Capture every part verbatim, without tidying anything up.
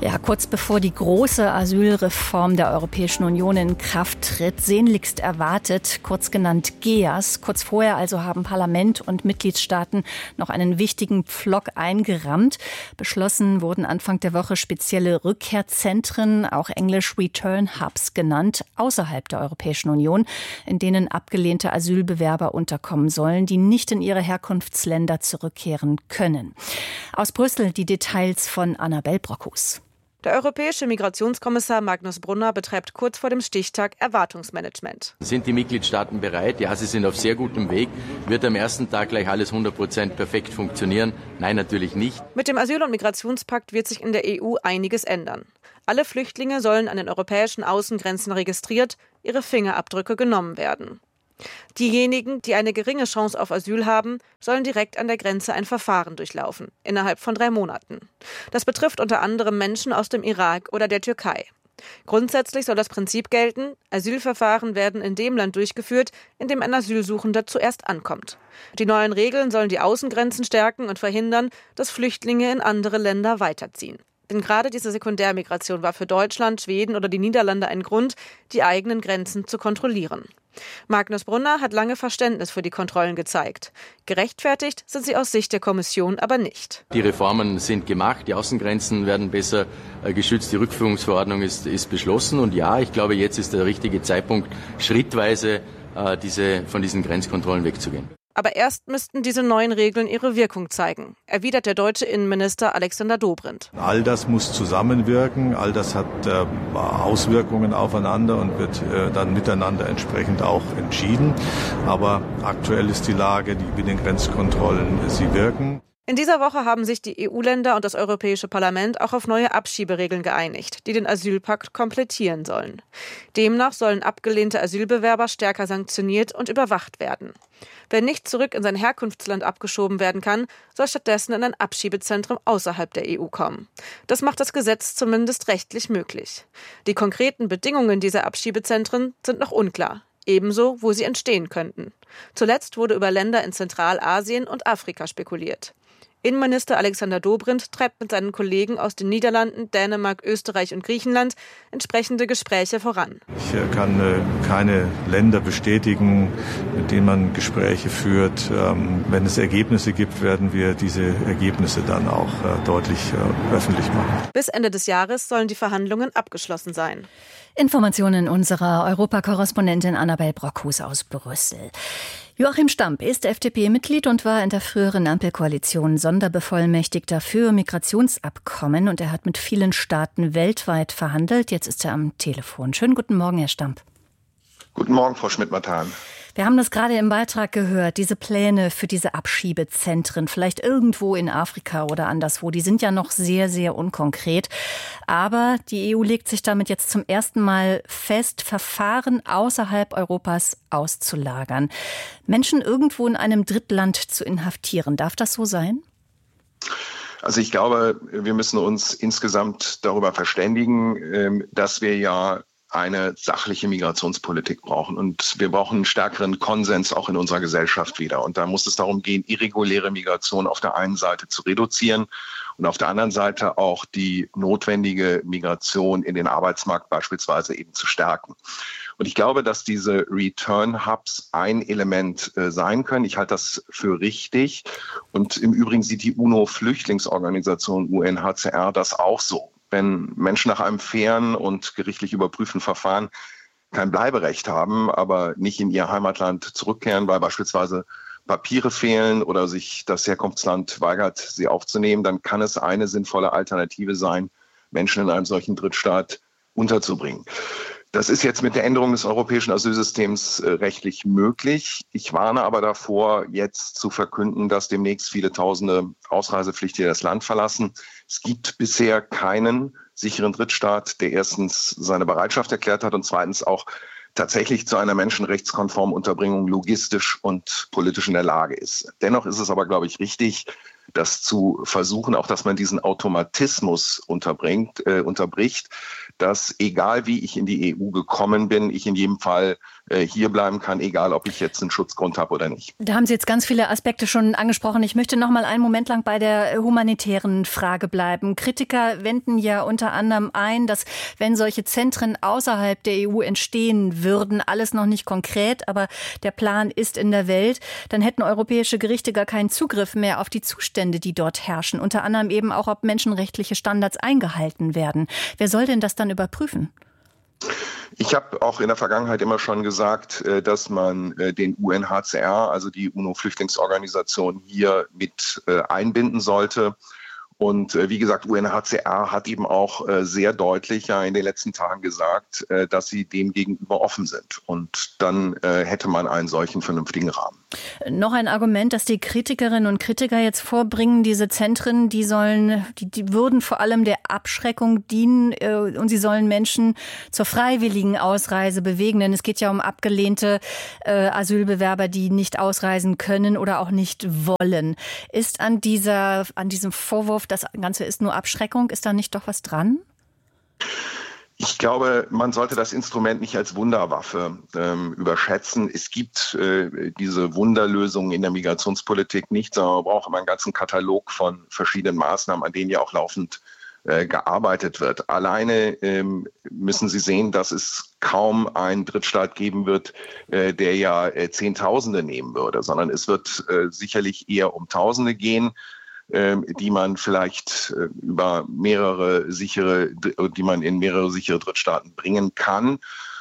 Ja, kurz bevor die große Asylreform der Europäischen Union in Kraft tritt, sehnlichst erwartet, kurz genannt G E A S. Kurz vorher also haben Parlament und Mitgliedstaaten noch einen wichtigen Pflock eingerammt. Beschlossen wurden Anfang der Woche spezielle Rückkehrzentren, auch englisch Return Hubs genannt, außerhalb der Europäischen Union, in denen abgelehnte Asylbewerber unterkommen sollen, die nicht in ihre Herkunftsländer zurückkehren können. Aus Brüssel die Details von Annabel Brockhus. Der europäische Migrationskommissar Magnus Brunner betreibt kurz vor dem Stichtag Erwartungsmanagement. Sind die Mitgliedstaaten bereit? Ja, sie sind auf sehr gutem Weg. Wird am ersten Tag gleich alles hundert Prozent perfekt funktionieren? Nein, natürlich nicht. Mit dem Asyl- und Migrationspakt wird sich in der E U einiges ändern. Alle Flüchtlinge sollen an den europäischen Außengrenzen registriert, ihre Fingerabdrücke genommen werden. Diejenigen, die eine geringe Chance auf Asyl haben, sollen direkt an der Grenze ein Verfahren durchlaufen, innerhalb von drei Monaten. Das betrifft unter anderem Menschen aus dem Irak oder der Türkei. Grundsätzlich soll das Prinzip gelten, Asylverfahren werden in dem Land durchgeführt, in dem ein Asylsuchender zuerst ankommt. Die neuen Regeln sollen die Außengrenzen stärken und verhindern, dass Flüchtlinge in andere Länder weiterziehen. Denn gerade diese Sekundärmigration war für Deutschland, Schweden oder die Niederlande ein Grund, die eigenen Grenzen zu kontrollieren. Magnus Brunner hat lange Verständnis für die Kontrollen gezeigt. Gerechtfertigt sind sie aus Sicht der Kommission aber nicht. Die Reformen sind gemacht, die Außengrenzen werden besser geschützt, die Rückführungsverordnung ist, ist beschlossen. Und ja, ich glaube, jetzt ist der richtige Zeitpunkt, schrittweise äh, diese, von diesen Grenzkontrollen wegzugehen. Aber erst müssten diese neuen Regeln ihre Wirkung zeigen, erwidert der deutsche Innenminister Alexander Dobrindt. All das muss zusammenwirken, all das hat äh, Auswirkungen aufeinander und wird äh, dann miteinander entsprechend auch entschieden. Aber aktuell ist die Lage, die Binnengrenzkontrollen, sie wirken. In dieser Woche haben sich die E U-Länder und das Europäische Parlament auch auf neue Abschieberegeln geeinigt, die den Asylpakt komplettieren sollen. Demnach sollen abgelehnte Asylbewerber stärker sanktioniert und überwacht werden. Wer nicht zurück in sein Herkunftsland abgeschoben werden kann, soll stattdessen in ein Abschiebezentrum außerhalb der E U kommen. Das macht das Gesetz zumindest rechtlich möglich. Die konkreten Bedingungen dieser Abschiebezentren sind noch unklar. Ebenso, wo sie entstehen könnten. Zuletzt wurde über Länder in Zentralasien und Afrika spekuliert. Innenminister Alexander Dobrindt treibt mit seinen Kollegen aus den Niederlanden, Dänemark, Österreich und Griechenland entsprechende Gespräche voran. Ich kann äh, keine Länder bestätigen, mit denen man Gespräche führt. Ähm, wenn es Ergebnisse gibt, werden wir diese Ergebnisse dann auch äh, deutlich äh, öffentlich machen. Bis Ende des Jahres sollen die Verhandlungen abgeschlossen sein. Informationen unserer Europakorrespondentin Annabel Brockhus aus Brüssel. Joachim Stamp ist F D P-Mitglied und war in der früheren Ampelkoalition Sonderbevollmächtigter für Migrationsabkommen. Und er hat mit vielen Staaten weltweit verhandelt. Jetzt ist er am Telefon. Schönen guten Morgen, Herr Stamp. Guten Morgen, Frau Schmidt-Mathan. Wir haben das gerade im Beitrag gehört, diese Pläne für diese Abschiebezentren, vielleicht irgendwo in Afrika oder anderswo, die sind ja noch sehr, sehr unkonkret. Aber die E U legt sich damit jetzt zum ersten Mal fest, Verfahren außerhalb Europas auszulagern. Menschen irgendwo in einem Drittland zu inhaftieren, darf das so sein? Also ich glaube, wir müssen uns insgesamt darüber verständigen, dass wir ja eine sachliche Migrationspolitik brauchen. Und wir brauchen einen stärkeren Konsens auch in unserer Gesellschaft wieder. Und da muss es darum gehen, irreguläre Migration auf der einen Seite zu reduzieren und auf der anderen Seite auch die notwendige Migration in den Arbeitsmarkt beispielsweise eben zu stärken. Und ich glaube, dass diese Return-Hubs ein Element äh, sein können. Ich halte das für richtig. Und im Übrigen sieht die UNO-Flüchtlingsorganisation U N H C R das auch so. Wenn Menschen nach einem fairen und gerichtlich überprüften Verfahren kein Bleiberecht haben, aber nicht in ihr Heimatland zurückkehren, weil beispielsweise Papiere fehlen oder sich das Herkunftsland weigert, sie aufzunehmen, dann kann es eine sinnvolle Alternative sein, Menschen in einem solchen Drittstaat unterzubringen. Das ist jetzt mit der Änderung des europäischen Asylsystems äh, rechtlich möglich. Ich warne aber davor, jetzt zu verkünden, dass demnächst viele Tausende Ausreisepflichtige das Land verlassen. Es gibt bisher keinen sicheren Drittstaat, der erstens seine Bereitschaft erklärt hat und zweitens auch tatsächlich zu einer menschenrechtskonformen Unterbringung logistisch und politisch in der Lage ist. Dennoch ist es aber, glaube ich, richtig, das zu versuchen, auch dass man diesen Automatismus unterbringt, äh, unterbricht, dass egal wie ich in die E U gekommen bin, ich in jedem Fall äh, hier bleiben kann, egal ob ich jetzt einen Schutzgrund habe oder nicht. Da haben Sie jetzt ganz viele Aspekte schon angesprochen. Ich möchte noch mal einen Moment lang bei der humanitären Frage bleiben. Kritiker wenden ja unter anderem ein, dass wenn solche Zentren außerhalb der E U entstehen würden, alles noch nicht konkret, aber der Plan ist in der Welt, dann hätten europäische Gerichte gar keinen Zugriff mehr auf die Zustände, die dort herrschen. Unter anderem eben auch, ob menschenrechtliche Standards eingehalten werden. Wer soll denn das dann überprüfen? Ich habe auch in der Vergangenheit immer schon gesagt, dass man den U N H C R, also die UNO-Flüchtlingsorganisation, hier mit einbinden sollte. Und wie gesagt, U N H C R hat eben auch sehr deutlich ja in den letzten Tagen gesagt, dass sie dem gegenüber offen sind. Und dann hätte man einen solchen vernünftigen Rahmen. Noch ein Argument, das die Kritikerinnen und Kritiker jetzt vorbringen, diese Zentren, die sollen, die, die würden vor allem der Abschreckung dienen äh, und sie sollen Menschen zur freiwilligen Ausreise bewegen. Denn es geht ja um abgelehnte äh, Asylbewerber, die nicht ausreisen können oder auch nicht wollen. Ist an dieser, an diesem Vorwurf, das Ganze ist nur Abschreckung, ist da nicht doch was dran? Ich glaube, man sollte das Instrument nicht als Wunderwaffe ähm, überschätzen. Es gibt äh, diese Wunderlösungen in der Migrationspolitik nicht, sondern man braucht immer einen ganzen Katalog von verschiedenen Maßnahmen, an denen ja auch laufend äh, gearbeitet wird. Alleine ähm, müssen Sie sehen, dass es kaum einen Drittstaat geben wird, äh, der ja äh, Zehntausende nehmen würde, sondern es wird äh, sicherlich eher um Tausende gehen, die man vielleicht über mehrere sichere, die man in mehrere sichere Drittstaaten bringen kann.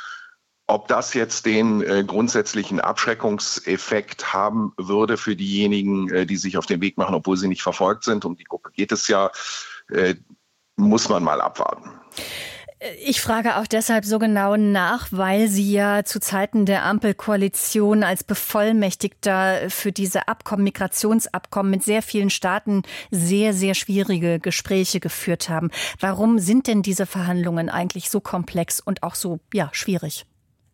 Ob das jetzt den äh, grundsätzlichen Abschreckungseffekt haben würde für diejenigen, äh, die sich auf den Weg machen, obwohl sie nicht verfolgt sind, um die Gruppe geht es ja, äh, muss man mal abwarten. Ich frage auch deshalb so genau nach, weil Sie ja zu Zeiten der Ampelkoalition als Bevollmächtigter für diese Abkommen, Migrationsabkommen mit sehr vielen Staaten sehr, sehr schwierige Gespräche geführt haben. Warum sind denn diese Verhandlungen eigentlich so komplex und auch so, ja, schwierig?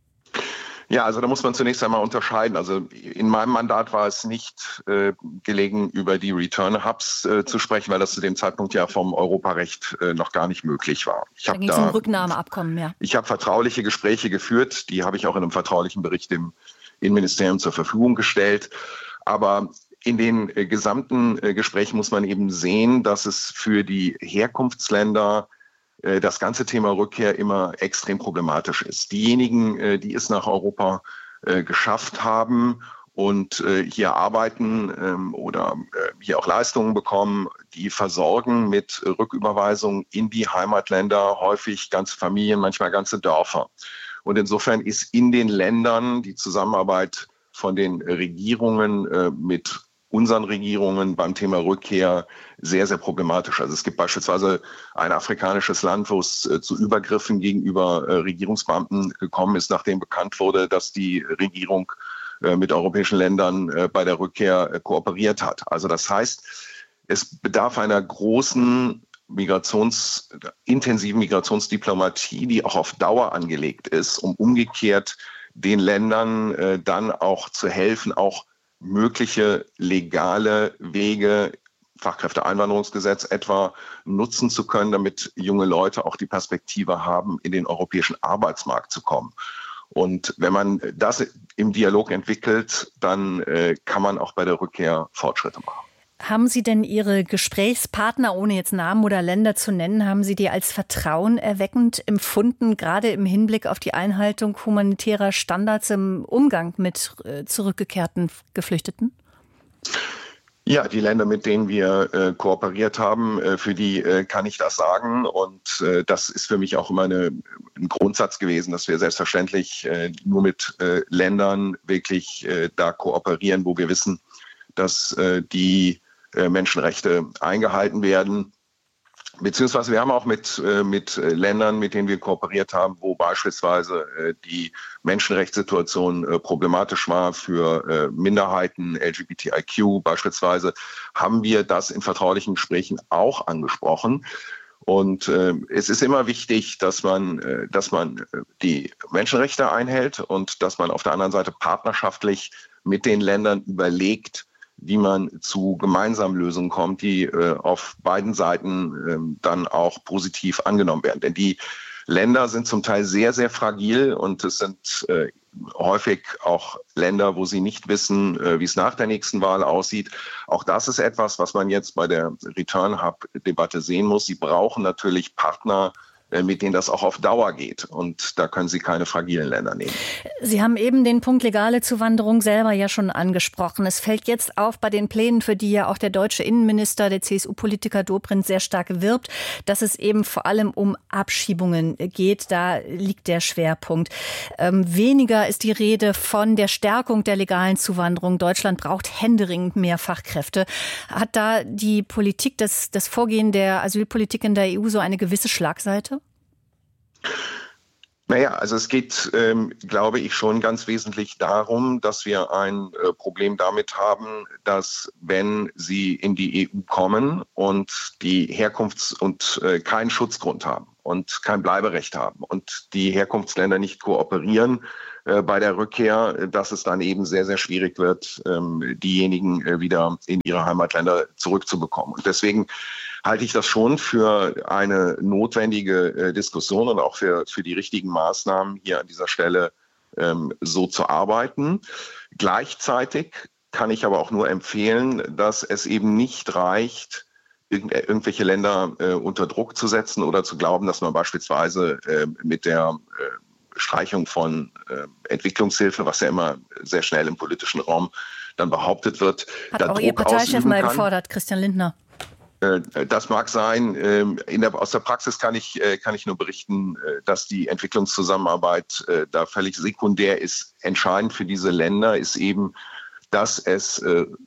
Ja, also da muss man zunächst einmal unterscheiden. Also in meinem Mandat war es nicht äh, gelegen, über die Return-Hubs äh, zu sprechen, weil das zu dem Zeitpunkt ja vom Europarecht äh, noch gar nicht möglich war. Ich da ging es um Rücknahmeabkommen, ja. Ich habe vertrauliche Gespräche geführt, die habe ich auch in einem vertraulichen Bericht dem Innenministerium zur Verfügung gestellt. Aber in den äh, gesamten äh, Gesprächen muss man eben sehen, dass es für die Herkunftsländer das ganze Thema Rückkehr immer extrem problematisch ist. Diejenigen, die es nach Europa geschafft haben und hier arbeiten oder hier auch Leistungen bekommen, die versorgen mit Rücküberweisungen in die Heimatländer häufig ganze Familien, manchmal ganze Dörfer. Und insofern ist in den Ländern die Zusammenarbeit von den Regierungen mit unseren Regierungen beim Thema Rückkehr sehr, sehr problematisch. Also es gibt beispielsweise ein afrikanisches Land, wo es äh, zu Übergriffen gegenüber äh, Regierungsbeamten gekommen ist, nachdem bekannt wurde, dass die Regierung äh, mit europäischen Ländern äh, bei der Rückkehr äh, kooperiert hat. Also das heißt, es bedarf einer großen Migrations, intensiven Migrationsdiplomatie, die auch auf Dauer angelegt ist, um umgekehrt den Ländern äh, dann auch zu helfen, auch mögliche legale Wege, Fachkräfteeinwanderungsgesetz etwa, nutzen zu können, damit junge Leute auch die Perspektive haben, in den europäischen Arbeitsmarkt zu kommen. Und wenn man das im Dialog entwickelt, dann äh, kann man auch bei der Rückkehr Fortschritte machen. Haben Sie denn Ihre Gesprächspartner, ohne jetzt Namen oder Länder zu nennen, haben Sie die als vertrauenerweckend empfunden, gerade im Hinblick auf die Einhaltung humanitärer Standards im Umgang mit äh, zurückgekehrten Geflüchteten? Ja, die Länder, mit denen wir äh, kooperiert haben, äh, für die äh, kann ich das sagen. Und äh, das ist für mich auch immer eine, ein Grundsatz gewesen, dass wir selbstverständlich äh, nur mit äh, Ländern wirklich äh, da kooperieren, wo wir wissen, dass äh, die äh, Menschenrechte eingehalten werden. Beziehungsweise wir haben auch mit, äh, mit Ländern, mit denen wir kooperiert haben, wo beispielsweise äh, die Menschenrechtssituation äh, problematisch war für äh, Minderheiten, L G B T I Q beispielsweise, haben wir das in vertraulichen Gesprächen auch angesprochen. Und äh, es ist immer wichtig, dass man, äh, dass man die Menschenrechte einhält und dass man auf der anderen Seite partnerschaftlich mit den Ländern überlegt, wie man zu gemeinsamen Lösungen kommt, die äh, auf beiden Seiten äh, dann auch positiv angenommen werden. Denn die Länder sind zum Teil sehr, sehr fragil und es sind äh, häufig auch Länder, wo sie nicht wissen, äh, wie es nach der nächsten Wahl aussieht. Auch das ist etwas, was man jetzt bei der Return-Hub-Debatte sehen muss. Sie brauchen natürlich Partner, mit denen das auch auf Dauer geht. Und da können Sie keine fragilen Länder nehmen. Sie haben eben den Punkt legale Zuwanderung selber ja schon angesprochen. Es fällt jetzt auf bei den Plänen, für die ja auch der deutsche Innenminister, der C S U-Politiker Dobrindt sehr stark wirbt, dass es eben vor allem um Abschiebungen geht. Da liegt der Schwerpunkt. Ähm, weniger ist die Rede von der Stärkung der legalen Zuwanderung. Deutschland braucht händeringend mehr Fachkräfte. Hat da die Politik, das, das Vorgehen der Asylpolitik in der E U so eine gewisse Schlagseite? Naja, also es geht, ähm, glaube ich, schon ganz wesentlich darum, dass wir ein äh, Problem damit haben, dass wenn sie in die E U kommen und die Herkunfts- und äh, keinen Schutzgrund haben und kein Bleiberecht haben und die Herkunftsländer nicht kooperieren äh, bei der Rückkehr, dass es dann eben sehr, sehr schwierig wird, ähm, diejenigen äh, wieder in ihre Heimatländer zurückzubekommen. Und deswegen halte ich das schon für eine notwendige äh, Diskussion und auch für, für die richtigen Maßnahmen, hier an dieser Stelle ähm, so zu arbeiten. Gleichzeitig kann ich aber auch nur empfehlen, dass es eben nicht reicht, irgend, irgendwelche Länder äh, unter Druck zu setzen oder zu glauben, dass man beispielsweise äh, mit der äh, Streichung von äh, Entwicklungshilfe, was ja immer sehr schnell im politischen Raum dann behauptet wird, hat da auch Druck Ihr Parteichef mal kann. gefordert, Christian Lindner. Das mag sein. In der, aus der Praxis kann ich, kann ich nur berichten, dass die Entwicklungszusammenarbeit da völlig sekundär ist. Entscheidend für diese Länder ist eben, dass es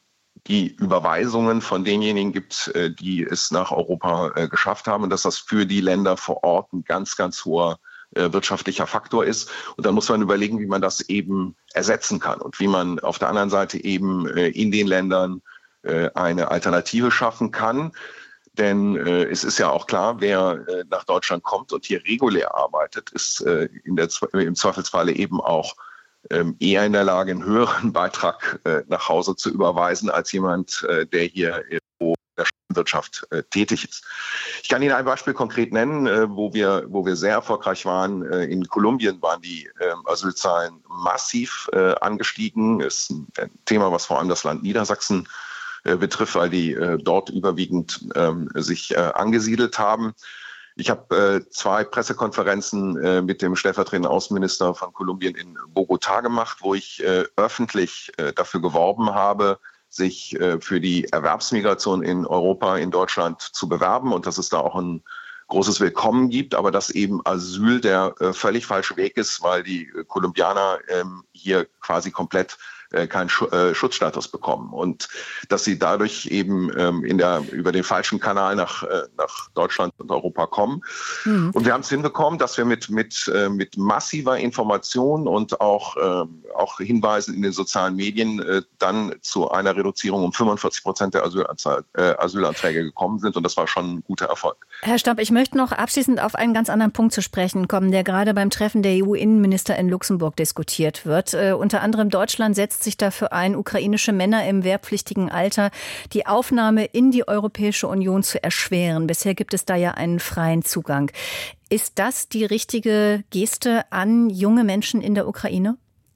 die Überweisungen von denjenigen gibt, die es nach Europa geschafft haben und dass das für die Länder vor Ort ein ganz, ganz hoher wirtschaftlicher Faktor ist. Und dann muss man überlegen, wie man das eben ersetzen kann und wie man auf der anderen Seite eben in den Ländern eine Alternative schaffen kann. Denn äh, es ist ja auch klar, wer äh, nach Deutschland kommt und hier regulär arbeitet, ist äh, in der, im Zweifelsfalle eben auch ähm, eher in der Lage, einen höheren Beitrag äh, nach Hause zu überweisen, als jemand, äh, der hier in der Wirtschaft äh, tätig ist. Ich kann Ihnen ein Beispiel konkret nennen, äh, wo wir, wo wir sehr erfolgreich waren. Äh, in Kolumbien waren die äh, Asylzahlen massiv äh, angestiegen. Das ist ein, ein Thema, was vor allem das Land Niedersachsen betrifft, weil die äh, dort überwiegend ähm, sich äh, angesiedelt haben. Ich habe äh, zwei Pressekonferenzen äh, mit dem stellvertretenden Außenminister von Kolumbien in Bogotá gemacht, wo ich äh, öffentlich äh, dafür geworben habe, sich äh, für die Erwerbsmigration in Europa, in Deutschland zu bewerben und dass es da auch ein großes Willkommen gibt, aber dass eben Asyl der äh, völlig falsche Weg ist, weil die äh, Kolumbianer äh, hier quasi komplett keinen Schutzstatus bekommen und dass sie dadurch eben ähm, in der, über den falschen Kanal nach, äh, nach Deutschland und Europa kommen. Mhm. Und wir haben es hinbekommen, dass wir mit, mit, äh, mit massiver Information und auch, äh, auch Hinweisen in den sozialen Medien äh, dann zu einer Reduzierung um fünfundvierzig Prozent der Asylanzahl, äh, Asylanträge gekommen sind und das war schon ein guter Erfolg. Herr Stamp, ich möchte noch abschließend auf einen ganz anderen Punkt zu sprechen kommen, der gerade beim Treffen der E U-Innenminister in Luxemburg diskutiert wird. Äh, unter anderem Deutschland setzt sich dafür ein, ukrainische Männer im wehrpflichtigen Alter die Aufnahme in die Europäische Union zu erschweren. Bisher gibt es da ja einen freien Zugang. Ist das die richtige Geste an junge Menschen in der Ukraine?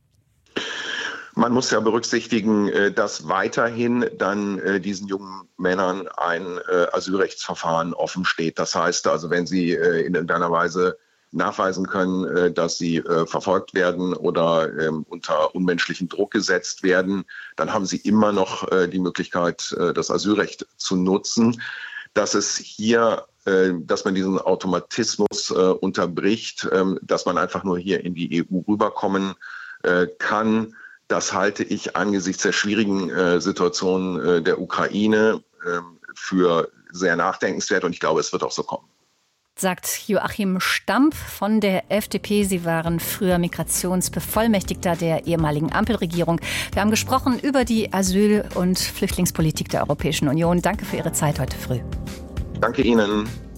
Man muss ja berücksichtigen, dass weiterhin dann diesen jungen Männern ein Asylrechtsverfahren offen steht. Das heißt also, wenn sie in irgendeiner Weise nachweisen können, dass sie verfolgt werden oder unter unmenschlichen Druck gesetzt werden, dann haben sie immer noch die Möglichkeit, das Asylrecht zu nutzen. Dass es hier, dass man diesen Automatismus unterbricht, dass man einfach nur hier in die E U rüberkommen kann, das halte ich angesichts der schwierigen äh, Situation äh, der Ukraine äh, für sehr nachdenkenswert und ich glaube, es wird auch so kommen. Sagt Joachim Stamp von der F D P. Sie waren früher Migrationsbevollmächtigter der ehemaligen Ampelregierung. Wir haben gesprochen über die Asyl- und Flüchtlingspolitik der Europäischen Union. Danke für Ihre Zeit heute früh. Danke Ihnen.